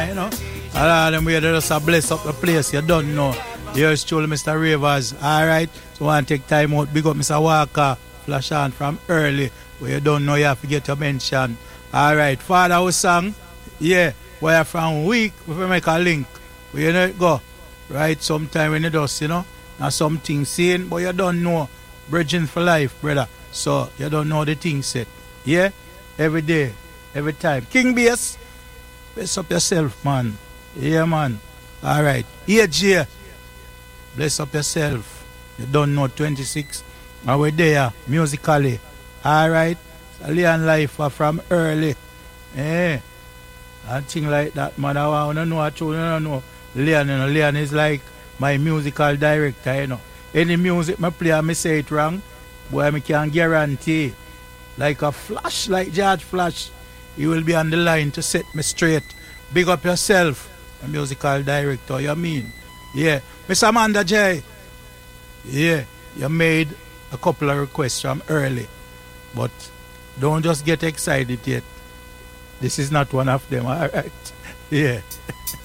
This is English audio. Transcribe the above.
You know, all of them way they just bless up the place. You don't know. Here's truly Mr. Ravers. Alright. So I want to take time out. Big up Mr. Walker. Flash on from early. Where you don't know you have to get your mention. Alright. Father who sang. Yeah. Where from week we make a link. Where you know it go. Right. Sometime when you just, you know. Now something saying, but you don't know. Bridging for life, brother. So you don't know the thing set. Yeah? Every day. Every time. King Bass. Bless up yourself, man. Yeah, man. Alright. AJ. Bless up yourself. You don't know 26. And we're there musically. Alright. So Leon Life from early. Eh. And thing like that, man. I want to know what you know. Leon, you know. Leon is like my musical director, you know. Any music I play, I say it wrong. Boy, I can guarantee. Like a flash, like George Flash. He will be on the line to set me straight. Big up yourself, a musical director, you mean? Yeah. Miss Amanda J. Yeah, you made a couple of requests from early. But don't just get excited yet. This is not one of them, alright? Yeah.